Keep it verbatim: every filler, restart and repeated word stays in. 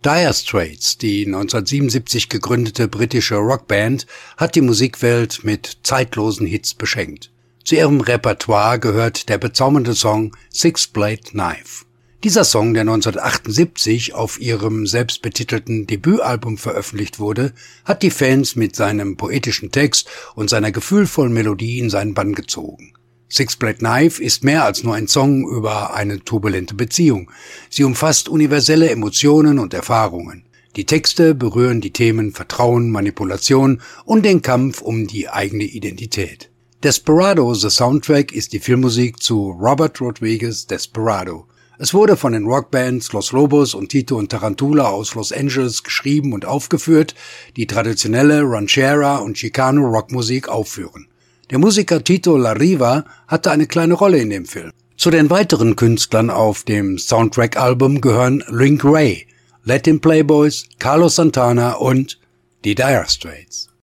Dire Straits, die neunzehnhundertsiebenundsiebzig gegründete britische Rockband, hat die Musikwelt mit zeitlosen Hits beschenkt. Zu ihrem Repertoire gehört der bezaubernde Song Six Blade Knife. Dieser Song, der neunzehnhundertachtundsiebzig auf ihrem selbstbetitelten Debütalbum veröffentlicht wurde, hat die Fans mit seinem poetischen Text und seiner gefühlvollen Melodie in seinen Bann gezogen. Six Blade Knife ist mehr als nur ein Song über eine turbulente Beziehung. Sie umfasst universelle Emotionen und Erfahrungen. Die Texte berühren die Themen Vertrauen, Manipulation und den Kampf um die eigene Identität. Desperado, the Soundtrack, ist die Filmmusik zu Robert Rodriguez' Desperado. Es wurde von den Rockbands Los Lobos und Tito und Tarantula aus Los Angeles geschrieben und aufgeführt, die traditionelle Ranchera und Chicano Rockmusik aufführen. Der Musiker Tito Larriva hatte eine kleine Rolle in dem Film. Zu den weiteren Künstlern auf dem Soundtrack-Album gehören Link Wray, Latin Playboys, Carlos Santana und die Dire Straits.